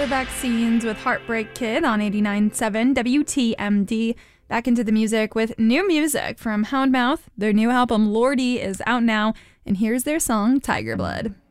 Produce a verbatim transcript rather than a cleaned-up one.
The Vaccines with Heartbreak Kid on eighty-nine point seven W T M D. Back into the music with new music from Houndmouth. Their new album Lordy is out now, and here's their song Tiger Blood.